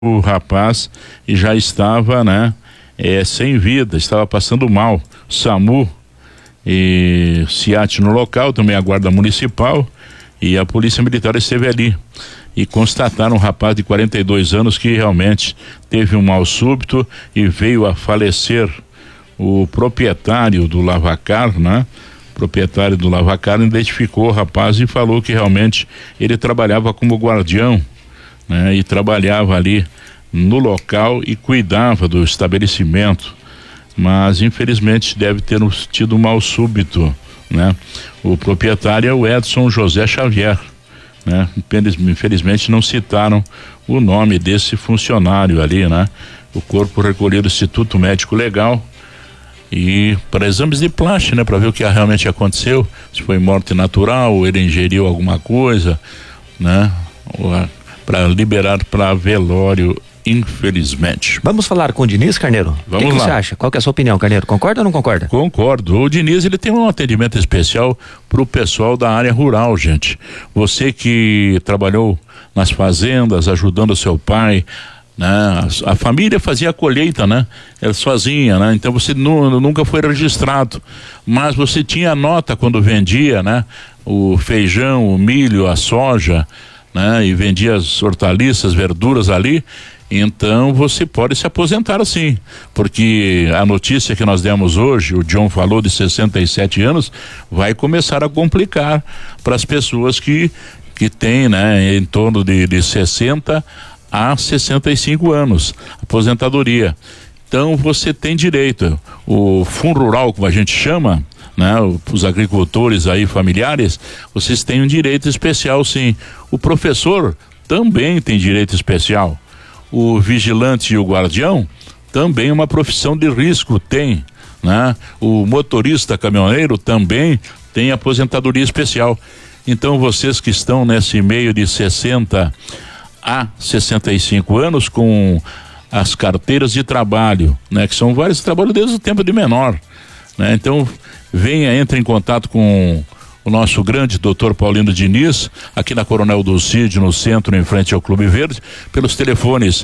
o rapaz e já estava, né, sem vida, estava passando mal. SAMU e SIAT no local, também a Guarda Municipal e a Polícia Militar esteve ali e constataram um rapaz de 42 anos que realmente teve um mal súbito e veio a falecer. O proprietário do lavacar, né? Proprietário do lavacar identificou o rapaz e falou que realmente ele trabalhava como guardião, né? E trabalhava ali no local e cuidava do estabelecimento, mas infelizmente deve ter tido um mal súbito, né? O proprietário é o Edson José Xavier, né? Infelizmente não citaram o nome desse funcionário ali, né? O corpo recolheu do Instituto Médico Legal e para exames de plástico, né? Para ver o que realmente aconteceu, se foi morte natural, ou ele ingeriu alguma coisa, né? Para liberar para velório, infelizmente. Vamos falar com o Diniz, Carneiro? Vamos lá. O que você acha? Qual que é a sua opinião, Carneiro? Concorda ou não concorda? Concordo. O Diniz, ele tem um atendimento especial pro pessoal da área rural, gente. Você que trabalhou nas fazendas, ajudando o seu pai, né? A família fazia a colheita, né? Ela sozinha, né? Então você nunca foi registrado, mas você tinha nota quando vendia, né? O feijão, o milho, a soja, né? E vendia as hortaliças, verduras ali. Então você pode se aposentar assim, porque a notícia que nós demos hoje, o John falou de 67 anos, vai começar a complicar para as pessoas que têm, né, em torno de 60 a 65 anos, aposentadoria. Então você tem direito, o Fundo Rural, como a gente chama, né, os agricultores aí familiares, vocês têm um direito especial, sim. O professor também tem direito especial. O vigilante e o guardião também uma profissão de risco tem, né? O motorista caminhoneiro também tem aposentadoria especial. Então vocês que estão nesse meio de 60 a 65 anos com as carteiras de trabalho, né? Que são vários trabalhos desde o tempo de menor, né? Então entre em contato com o nosso grande doutor Paulino Diniz, aqui na Coronel Dulcídio, no centro, em frente ao Clube Verde, pelos telefones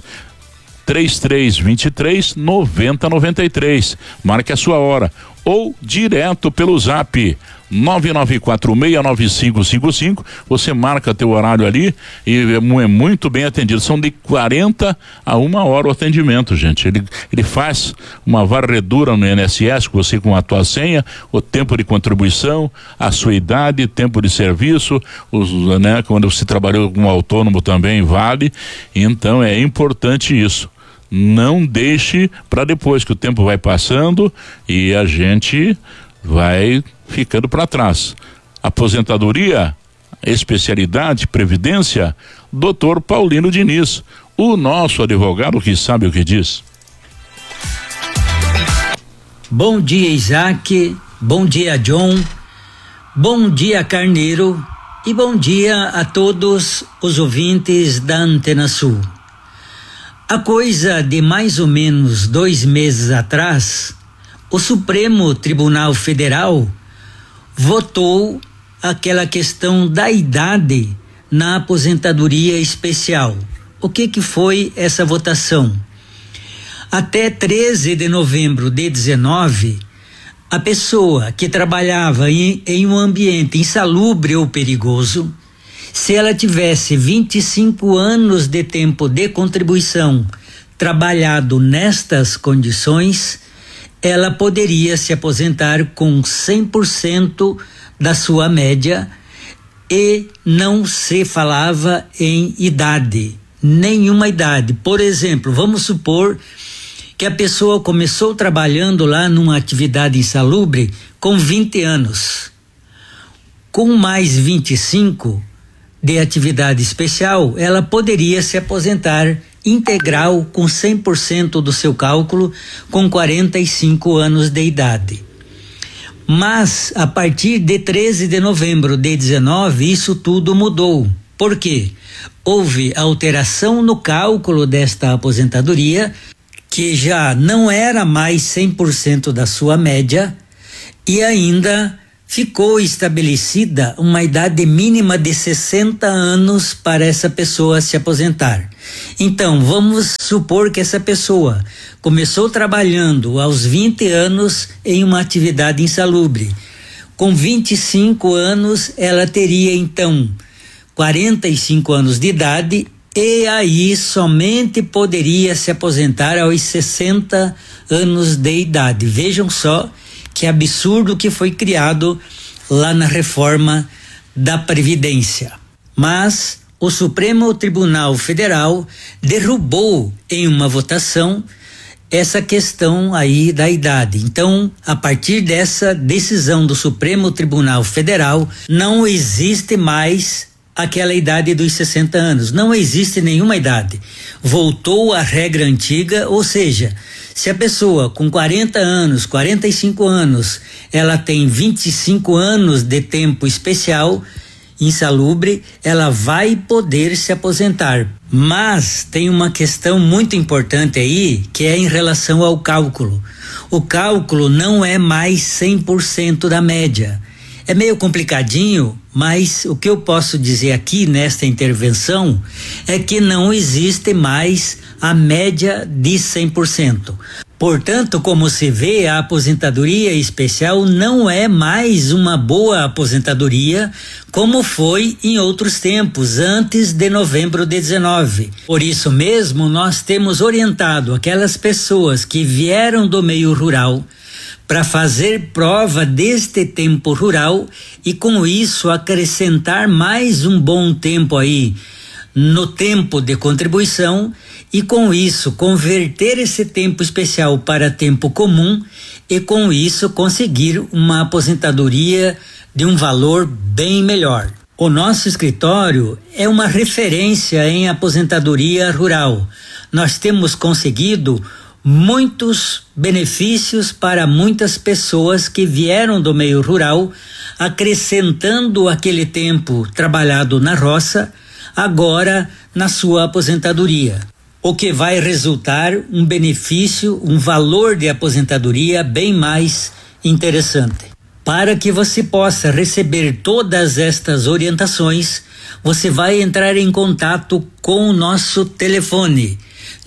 3323-9093. Marque a sua hora. Ou direto pelo Zap 994-69555. Você marca teu horário ali e é muito bem atendido. São de 40 a 1 hora o atendimento, gente. Ele faz uma varredura no INSS com você, com a tua senha, o tempo de contribuição, a sua idade, tempo de serviço, né? Quando você trabalhou como autônomo também vale. Então é importante isso. Não deixe para depois, que o tempo vai passando e a gente vai ficando para trás. Aposentadoria, especialidade, previdência, Dr. Paulino Diniz, o nosso advogado que sabe o que diz. Bom dia, Isaac, bom dia, John, bom dia, Carneiro, e bom dia a todos os ouvintes da Antena Sul. Há coisa de mais ou menos 2 meses atrás, o Supremo Tribunal Federal votou aquela questão da idade na aposentadoria especial. O que foi essa votação? Até 13 de novembro de 19, a pessoa que trabalhava em um ambiente insalubre ou perigoso, se ela tivesse 25 anos de tempo de contribuição trabalhado nestas condições, ela poderia se aposentar com 100% da sua média e não se falava em idade, nenhuma idade. Por exemplo, vamos supor que a pessoa começou trabalhando lá numa atividade insalubre com 20 anos. Com mais 25 de atividade especial, ela poderia se aposentar integral com 100% do seu cálculo com 45 anos de idade. Mas a partir de 13 de novembro de 19, isso tudo mudou. Por quê? Houve alteração no cálculo desta aposentadoria, que já não era mais 100% da sua média, e ainda ficou estabelecida uma idade mínima de 60 anos para essa pessoa se aposentar. Então, vamos supor que essa pessoa começou trabalhando aos 20 anos em uma atividade insalubre. Com 25 anos, ela teria então 45 anos de idade e aí somente poderia se aposentar aos 60 anos de idade. Vejam só que absurdo que foi criado lá na reforma da Previdência. Mas o Supremo Tribunal Federal derrubou em uma votação essa questão aí da idade. Então, a partir dessa decisão do Supremo Tribunal Federal, não existe mais aquela idade dos 60 anos. Não existe nenhuma idade. Voltou à regra antiga, ou seja, se a pessoa com 40 anos, 45 anos, ela tem 25 anos de tempo especial, insalubre, ela vai poder se aposentar. Mas tem uma questão muito importante aí, que é em relação ao cálculo. O cálculo não é mais 100% da média. É meio complicadinho, mas o que eu posso dizer aqui nesta intervenção é que não existe mais a média de 100%. Portanto, como se vê, a aposentadoria especial não é mais uma boa aposentadoria como foi em outros tempos, antes de novembro de 19. Por isso mesmo, nós temos orientado aquelas pessoas que vieram do meio rural para fazer prova deste tempo rural e com isso acrescentar mais um bom tempo aí no tempo de contribuição e com isso converter esse tempo especial para tempo comum e com isso conseguir uma aposentadoria de um valor bem melhor. O nosso escritório é uma referência em aposentadoria rural. Nós temos conseguido muitos benefícios para muitas pessoas que vieram do meio rural, acrescentando aquele tempo trabalhado na roça, agora na sua aposentadoria. O que vai resultar um benefício, um valor de aposentadoria bem mais interessante. Para que você possa receber todas estas orientações, você vai entrar em contato com o nosso telefone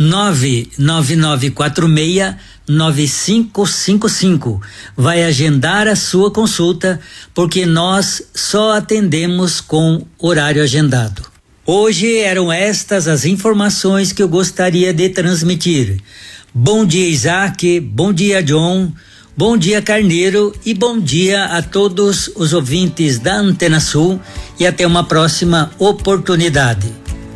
99946-9555. Vai agendar a sua consulta, porque nós só atendemos com horário agendado. Hoje eram estas as informações que eu gostaria de transmitir. Bom dia, Isaac, bom dia, John, bom dia, Carneiro, e bom dia a todos os ouvintes da Antena Sul e até uma próxima oportunidade.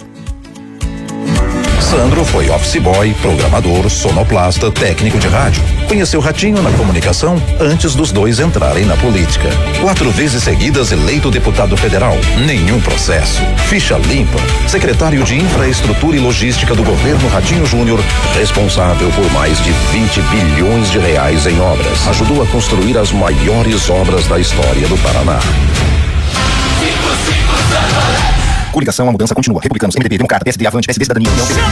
Sandro foi office boy, programador, sonoplasta, técnico de rádio. Conheceu Ratinho na comunicação antes dos dois entrarem na política. 4 vezes seguidas eleito deputado federal. Nenhum processo. Ficha limpa. Secretário de Infraestrutura e Logística do governo Ratinho Júnior, responsável por mais de 20 bilhões de reais em obras. Ajudou a construir as maiores obras da história do Paraná. Coligação, a mudança continua. Republicanos, MDB, Democrata, PSD, Avante, PSB, Cidadania, União,